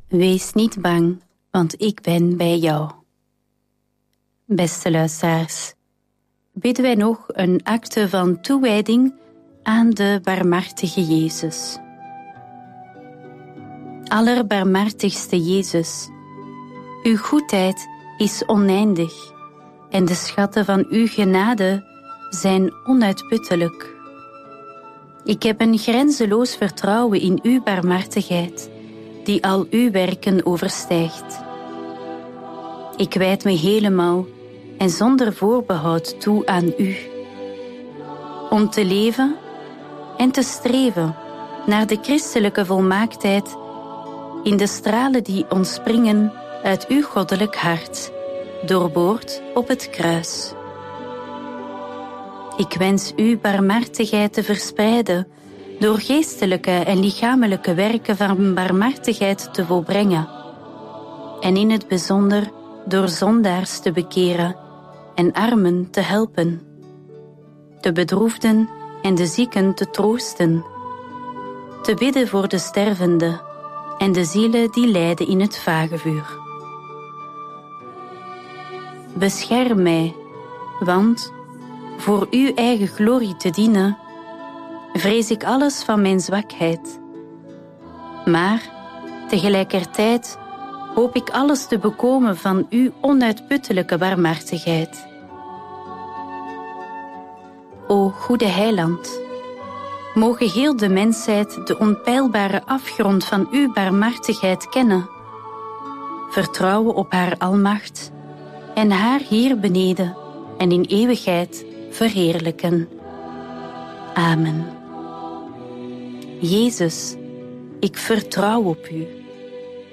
Wees niet bang, want ik ben bij jou. Beste luisteraars, bidden wij nog een acte van toewijding aan de barmhartige Jezus. Allerbarmhartigste Jezus, uw goedheid is oneindig en de schatten van uw genade zijn onuitputtelijk. Ik heb een grenzeloos vertrouwen in uw barmhartigheid, die al uw werken overstijgt. Ik wijd me helemaal en zonder voorbehoud toe aan u, om te leven en te streven naar de christelijke volmaaktheid in de stralen die ontspringen uit uw goddelijk hart, doorboord op het kruis. Ik wens uw barmhartigheid te verspreiden door geestelijke en lichamelijke werken van barmhartigheid te volbrengen, en in het bijzonder door zondaars te bekeren en armen te helpen, de bedroefden en de zieken te troosten, te bidden voor de stervenden en de zielen die lijden in het vagevuur. Bescherm mij, want voor uw eigen glorie te dienen, vrees ik alles van mijn zwakheid. Maar tegelijkertijd hoop ik alles te bekomen van uw onuitputtelijke barmhartigheid. O goede Heiland, mogen heel de mensheid de onpeilbare afgrond van uw barmhartigheid kennen, vertrouwen op haar almacht en haar hier beneden en in eeuwigheid verheerlijken. Amen. Jezus, ik vertrouw op u.